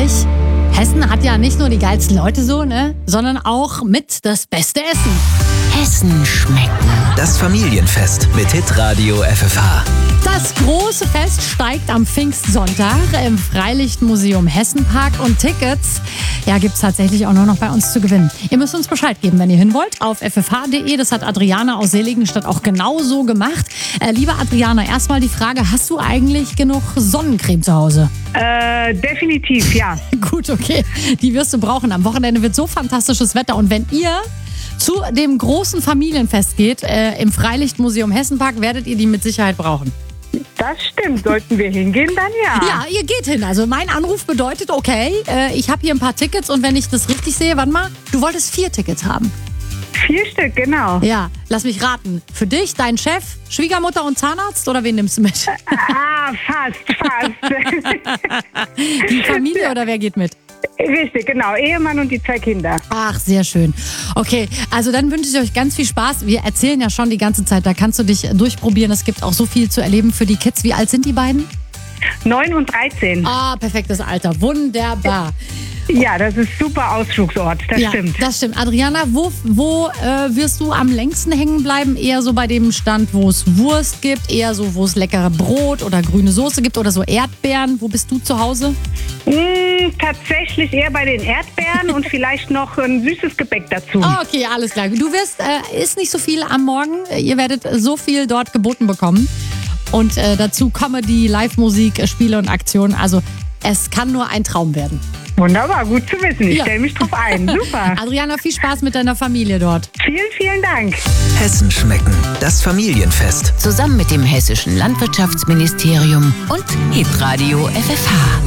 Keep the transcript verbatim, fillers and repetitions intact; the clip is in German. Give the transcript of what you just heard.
ehrlich, Hessen hat ja nicht nur die geilsten Leute so, ne, sondern auch mit das beste Essen. Hessen schmecken. Das Familienfest mit Hitradio F F H. Das große Fest steigt am Pfingstsonntag im Freilichtmuseum Hessenpark und Tickets, ja, gibt's tatsächlich auch nur noch bei uns zu gewinnen. Ihr müsst uns Bescheid geben, wenn ihr hin wollt, auf f f h punkt d e. Das hat Adriana aus Seligenstadt auch genauso gemacht. Äh, liebe Adriana, erstmal die Frage, hast du eigentlich genug Sonnencreme zu Hause? Äh, definitiv, ja. Gut, okay. Die wirst du brauchen. Am Wochenende wird so fantastisches Wetter. Und wenn ihr zu dem großen Familienfest geht, äh, im Freilichtmuseum Hessenpark, werdet ihr die mit Sicherheit brauchen. Das stimmt. Sollten wir hingehen, dann ja. Ja, ihr geht hin. Also mein Anruf bedeutet, okay, äh, ich habe hier ein paar Tickets und wenn ich das richtig sehe, warte mal, du wolltest vier Tickets haben. Vier Stück, genau. Ja, lass mich raten. Für dich, dein Chef, Schwiegermutter und Zahnarzt oder wen nimmst du mit? Ah, fast, fast. Die Familie oder wer geht mit? Richtig, genau. Ehemann und die zwei Kinder. Ach, sehr schön. Okay, also dann wünsche ich euch ganz viel Spaß. Wir erzählen ja schon die ganze Zeit, da kannst du dich durchprobieren. Es gibt auch so viel zu erleben für die Kids. Wie alt sind die beiden? Neun und dreizehn. Ah, perfektes Alter. Wunderbar. Ja, das ist super Ausflugsort, das ja, stimmt. Das stimmt. Adriana, wo, wo äh, wirst du am längsten hängen bleiben? Eher so bei dem Stand, wo es Wurst gibt, eher so, wo es leckere Brot oder grüne Soße gibt oder so Erdbeeren. Wo bist du zu Hause? Mm, tatsächlich eher bei den Erdbeeren und vielleicht noch ein süßes Gebäck dazu. Oh, okay, alles klar. Du wirst, äh, ist nicht so viel am Morgen. Ihr werdet so viel dort geboten bekommen. Und äh, dazu Comedy, Live-Musik, Spiele und Aktionen. Also es kann nur ein Traum werden. Wunderbar, gut zu wissen. Ich Ja. stelle mich drauf ein. Super. Adriana, viel Spaß mit deiner Familie dort. Vielen, vielen Dank. Hessen schmecken. Das Familienfest. Zusammen mit dem Hessischen Landwirtschaftsministerium und Hitradio F F H.